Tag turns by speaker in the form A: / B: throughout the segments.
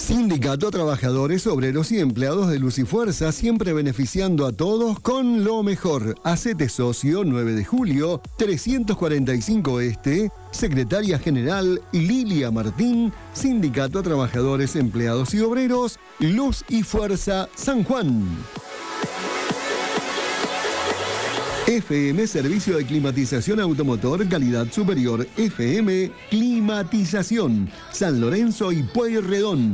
A: Sindicato Trabajadores, Obreros y Empleados de Luz y Fuerza, siempre beneficiando a todos con lo mejor. Hacete socio, 9 de julio, 345 Este, Secretaria General Lilia Martín, Sindicato Trabajadores, Empleados y Obreros, Luz y Fuerza, San Juan. FM Servicio de Climatización Automotor, calidad superior. FM Climatización, San Lorenzo y Pueyrredón,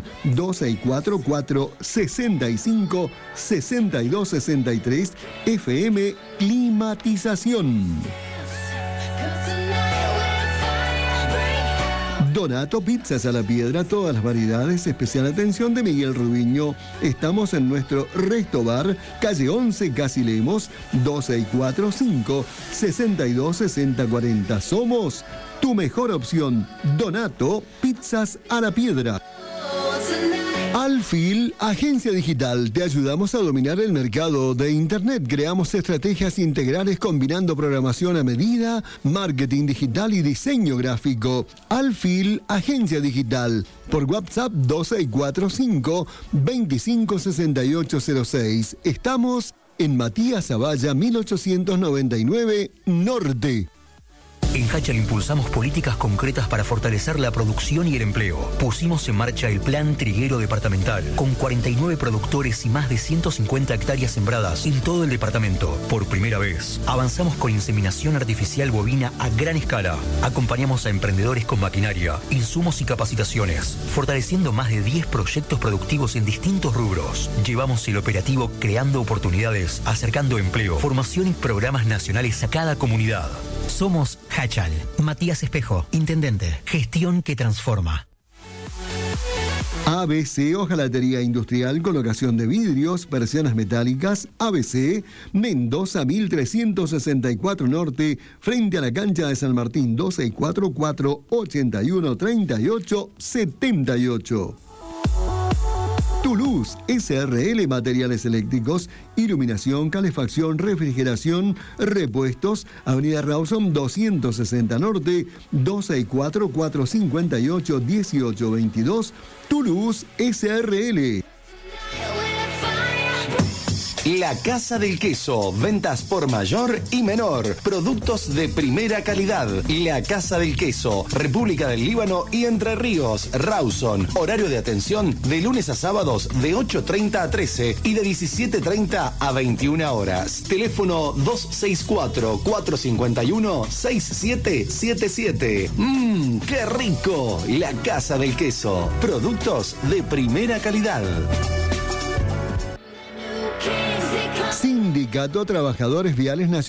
A: 2644-65-6263. FM Climatización. Donato Pizzas a la Piedra, todas las variedades, especial atención de Miguel Rubiño. Estamos en nuestro Resto Bar, calle 11, Casi Lemos, 2645-626040. Somos tu mejor opción. Donato Pizzas a la Piedra. Alfil, agencia digital. Te ayudamos a dominar el mercado de Internet. Creamos estrategias integrales combinando programación a medida, marketing digital y diseño gráfico. Alfil, agencia digital. Por WhatsApp 2645-256806. Estamos en Matías Zavalla, 1899 Norte.
B: En Hachal impulsamos políticas concretas para fortalecer la producción y el empleo. Pusimos en marcha el Plan Triguero Departamental, con 49 productores y más de 150 hectáreas sembradas en todo el departamento. Por primera vez, avanzamos con inseminación artificial bovina a gran escala. Acompañamos a emprendedores con maquinaria, insumos y capacitaciones, fortaleciendo más de 10 proyectos productivos en distintos rubros. Llevamos el operativo creando oportunidades, acercando empleo, formación y programas nacionales a cada comunidad. Somos Hachal. Matías Espejo, Intendente. Gestión que transforma.
A: ABC, hojalatería industrial, colocación de vidrios, persianas metálicas. ABC, Mendoza 1364 Norte, frente a la cancha de San Martín, 2644-813878. Toulouse, SRL Materiales Eléctricos, iluminación, calefacción, refrigeración, repuestos, Avenida Rawson 260 Norte, 2644581822, Toulouse, SRL.
C: La Casa del Queso, ventas por mayor y menor, productos de primera calidad. La Casa del Queso, República del Líbano y Entre Ríos, Rawson. Horario de atención de lunes a sábados de 8:30 a 13 y de 17:30 a 21 horas. Teléfono 264-451-6777. ¡Qué rico! La Casa del Queso, productos de primera calidad.
A: Sindicato Trabajadores Viales Nacionales.